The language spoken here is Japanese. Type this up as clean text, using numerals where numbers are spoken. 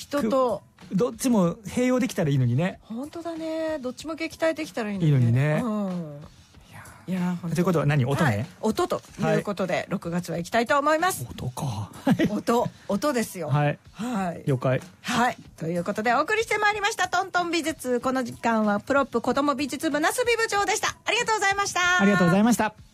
人とどっちも併用できたらいいのにね。 本当だね。どっちも撃退できたらいいのにね。 いやということは何？音ね、 音ということで、6月は行きたいと思います。 音か。 音ですよ。 はい。了解。 はい。ということでお送りしてまいりましたトントン美術。この時間はプロップ子ども美術部なすび部長でした。ありがとうございました。 ありがとうございました。